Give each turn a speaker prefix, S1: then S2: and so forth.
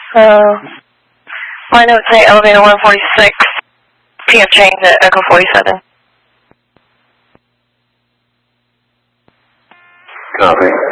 S1: My notes say elevator 146, PF change at Echo 47.
S2: Copy.